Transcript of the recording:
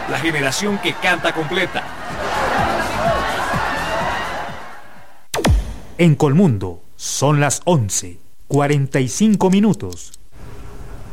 la generación que canta completa. En Colmundo son las 11:45.